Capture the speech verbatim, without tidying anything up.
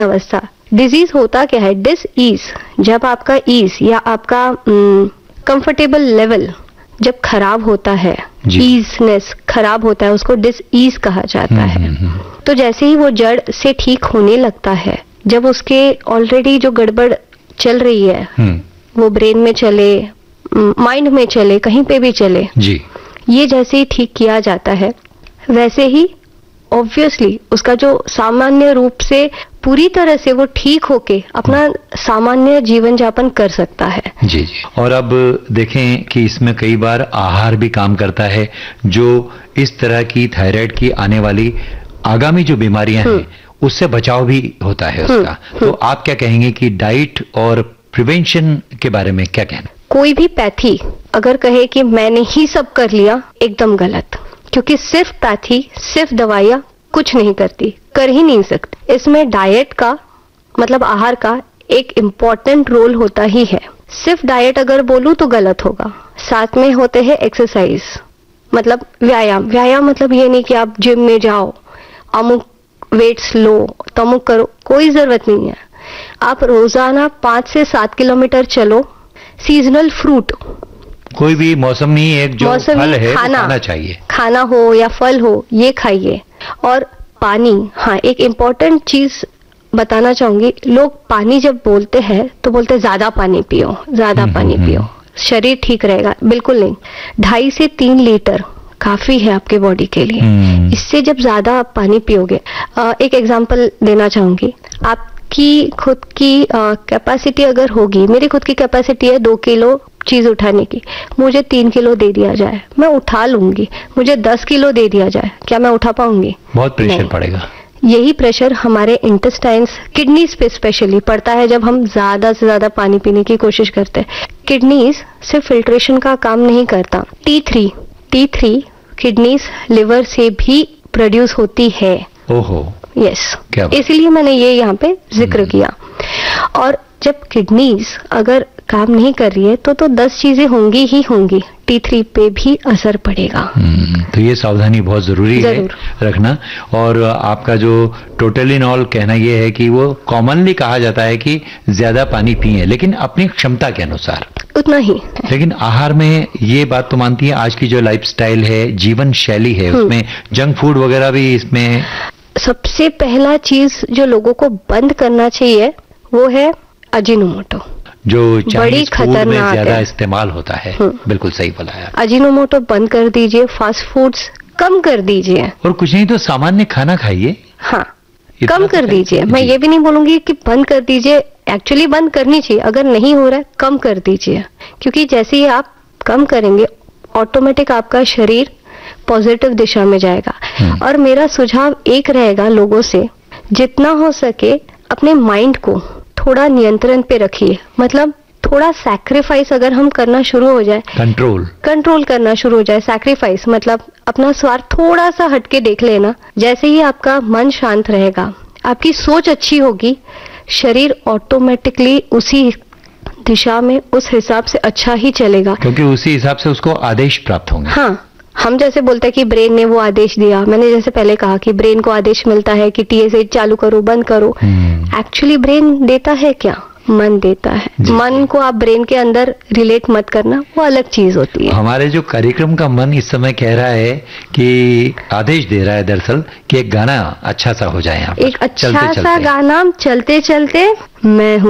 अवस्था। डिजीज होता क्या है? Dish ease. जब आपका ईज या आपका कंफर्टेबल लेवल जब खराब होता है, ईजनेस खराब होता है, उसको डिस ईज कहा जाता है। तो जैसे ही वो जड़ से ठीक होने लगता है, जब उसके ऑलरेडी जो गड़बड़ चल रही है वो ब्रेन में चले, माइंड में चले, कहीं पे भी चले जी, ये जैसे ही ठीक किया जाता है वैसे ही ऑब्वियसली उसका जो सामान्य रूप से पूरी तरह से वो ठीक होके अपना सामान्य जीवन यापन कर सकता है। जी जी। और अब देखें कि इसमें कई बार आहार भी काम करता है, जो इस तरह की थायराइड की आने वाली आगामी जो बीमारियां हैं उससे बचाव भी होता है उसका। तो आप क्या कहेंगे कि डाइट और प्रिवेंशन के बारे में क्या कहना? कोई भी पैथी अगर कहे कि मैंने ही सब कर लिया, एकदम गलत। क्योंकि सिर्फ पैथी, सिर्फ दवाइयां कुछ नहीं करती, कर ही नहीं सकती। इसमें डाइट का मतलब आहार का एक इम्पॉर्टेंट रोल होता ही है। सिर्फ डाइट अगर बोलूं तो गलत होगा। साथ में होते हैं एक्सरसाइज, मतलब व्यायाम। व्यायाम मतलब ये नहीं कि आप जिम में जाओ, अमुक वेट्स लो, तमुक करो, कोई जरूरत नहीं है। आप रोजाना पांच से सात किलोमीटर चलो। सीजनल फ्रूट, कोई भी मौसम नहीं, एक जो फल है खाना, खाना चाहिए, खाना हो या फल हो, ये खाइए। और पानी, हाँ एक इम्पोर्टेंट चीज बताना चाहूंगी। लोग पानी जब बोलते हैं तो बोलते हैं ज्यादा पानी पियो, ज्यादा पानी पियो, शरीर ठीक रहेगा। बिल्कुल नहीं, ढाई से तीन लीटर काफी है आपके बॉडी के लिए। इससे जब ज्यादा आप पानी पियोगे, एक एग्जांपल देना चाहूंगी। आपकी खुद की कैपेसिटी अगर होगी, मेरी खुद की कैपेसिटी है दो किलो चीज उठाने की, मुझे तीन किलो दे दिया जाए, मैं उठा लूंगी। मुझे दस किलो दे दिया जाए, क्या मैं उठा पाऊंगी? बहुत प्रेशर पड़ेगा। यही प्रेशर हमारे इंटेस्टाइन्स, किडनीज पे स्पेशली पड़ता है जब हम ज्यादा से ज्यादा पानी पीने की कोशिश करते हैं। किडनीज सिर्फ फिल्ट्रेशन का काम नहीं करता, T three T three kidneys liver से भी प्रोड्यूस होती है। ओहो, यस, इसीलिए मैंने ये यहाँ पे जिक्र किया। और जब किडनीज अगर काम नहीं कर रही है तो तो दस चीजें होंगी ही होंगी, टी थ्री पे भी असर पड़ेगा। तो ये सावधानी बहुत जरूरी है रखना। और आपका जो टोटल इन ऑल कहना ये है कि वो कॉमनली कहा जाता है कि ज्यादा पानी पिए, लेकिन अपनी क्षमता के अनुसार उतना ही। लेकिन आहार में ये बात तो मानती है, आज की जो लाइफस्टाइल है, जीवन शैली है, उसमें जंक फूड वगैरह भी इसमें। सबसे पहला चीज जो लोगों को बंद करना चाहिए वो है अजीनोमोटो, जो बड़ी खतरनाक ज्यादा इस्तेमाल होता है। बिल्कुल सही बोला है। अजीनोमोटो बंद कर दीजिए, फास्ट फूड्स कम कर दीजिए, और कुछ नहीं तो सामान्य खाना खाइए। हाँ, कम कर दीजिए। मैं ये भी नहीं बोलूंगी कि बंद कर दीजिए, एक्चुअली बंद करनी चाहिए। अगर नहीं हो रहा है कम कर दीजिए, क्योंकि जैसे ही आप कम करेंगे ऑटोमेटिक आपका शरीर पॉजिटिव दिशा में जाएगा। और मेरा सुझाव एक रहेगा लोगों से, जितना हो सके अपने माइंड को थोड़ा नियंत्रण पे रखिए। मतलब थोड़ा सैक्रिफाइस अगर हम करना शुरू हो जाए, कंट्रोल कंट्रोल करना शुरू हो जाए। सैक्रिफाइस मतलब अपना स्वार्थ थोड़ा सा हटके देख लेना। जैसे ही आपका मन शांत रहेगा, आपकी सोच अच्छी होगी, शरीर ऑटोमेटिकली उसी दिशा में उस हिसाब से अच्छा ही चलेगा, क्योंकि उसी हिसाब से उसको आदेश प्राप्त होंगे। हाँ, हम जैसे बोलते हैं कि ब्रेन ने वो आदेश दिया, मैंने जैसे पहले कहा कि ब्रेन को आदेश मिलता है कि टीएसएच चालू करो, बंद करो। एक्चुअली ब्रेन देता है क्या? मन देता है। मन को आप ब्रेन के अंदर रिलेट मत करना, वो अलग चीज होती है। हमारे जो कार्यक्रम का मन इस समय कह रहा है कि आदेश दे रहा है दरअसल कि एक गाना अच्छा सा हो जाए यहाँ पर। एक अच्छा चलते सा गाना चलते चलते मैं हूँ।